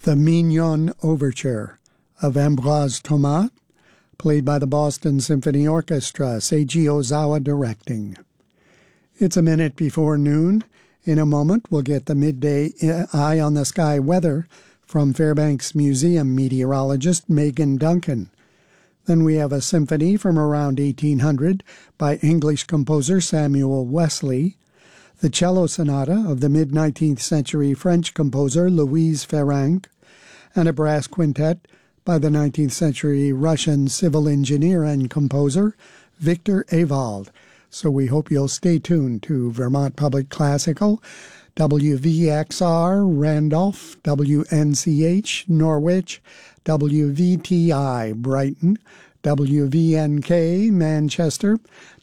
The Mignon Overture of Ambroise Thomas, played by the Boston Symphony Orchestra, Seiji Ozawa directing. It's a minute before noon. In a moment, we'll get the midday eye on the sky weather from Fairbanks Museum meteorologist Megan Duncan. Then we have a symphony from around 1800 by English composer Samuel Wesley, the cello sonata of the mid-19th century French composer Louise Ferrand, and a brass quintet by the 19th century Russian civil engineer and composer Victor Ewald. So we hope you'll stay tuned to Vermont Public Classical, WVXR Randolph, WNCH Norwich, WVTI Brighton, WVNK Manchester,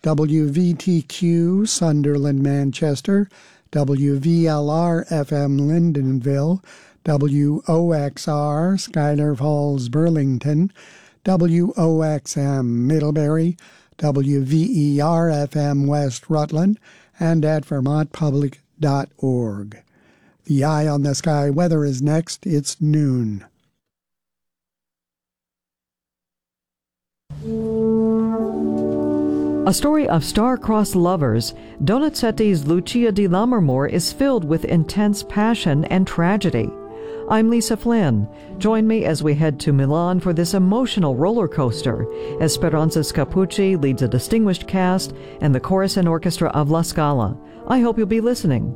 WVTQ Sunderland Manchester, WVLR FM Lyndonville, WOXR Schuyler Falls Burlington, WOXM Middlebury, WVER FM West Rutland, and at vermontpublic.org. The Eye on the Sky weather is next. It's noon. A story of star-crossed lovers, Donizetti's Lucia di Lammermoor is filled with intense passion and tragedy. I'm Lisa Flynn. Join me as we head to Milan for this emotional roller coaster as Speranza Scapucci leads a distinguished cast and the chorus and orchestra of La Scala. I hope you'll be listening.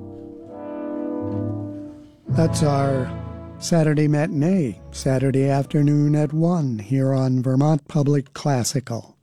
That's our Saturday matinee, Saturday afternoon at 1 here on Vermont Public Classical.